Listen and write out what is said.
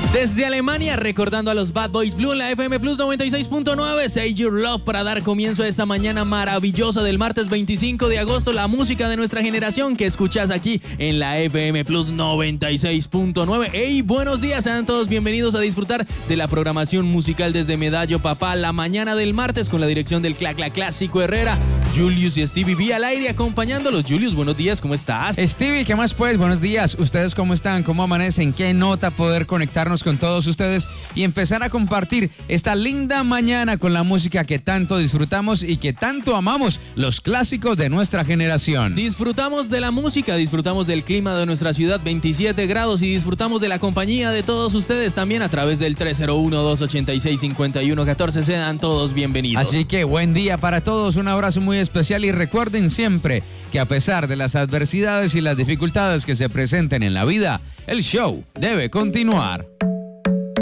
Desde Alemania, recordando a los Bad Boys Blue en la FM Plus 96.9, Say Your Love, para dar comienzo a esta mañana maravillosa del martes 25 de agosto, la música de nuestra generación que escuchas aquí en la FM Plus 96.9. Hey, buenos días, sean todos bienvenidos a disfrutar de la programación musical desde Medallo Papá, la mañana del martes, con la dirección del Clásico Herrera, Julius y Stevie V al aire acompañándolos. Julius, buenos días, ¿cómo estás? Stevie, ¿qué más pues? Buenos días. ¿Ustedes cómo están? ¿Cómo amanecen? ¿Qué nota poder conectarnos con todos ustedes y empezar a compartir esta linda mañana con la música que tanto disfrutamos y que tanto amamos, los clásicos de nuestra generación? Disfrutamos de la música, disfrutamos del clima de nuestra ciudad, 27 grados, y disfrutamos de la compañía de todos ustedes también a través del 301-286-5114. Sean todos bienvenidos. Así que buen día para todos, un abrazo muy especial y recuerden siempre que a pesar de las adversidades y las dificultades que se presenten en la vida, el show debe continuar.